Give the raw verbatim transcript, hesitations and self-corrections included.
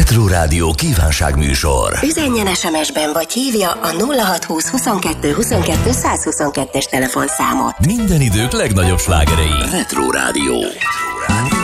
Retro Rádió kívánságműsor. Üzenjen es em es-ben vagy hívja a nulla hatszázhúsz huszonkettő huszonkettő százhuszonkettes telefonszámot. Minden idők legnagyobb slágerei. Retro Rádió.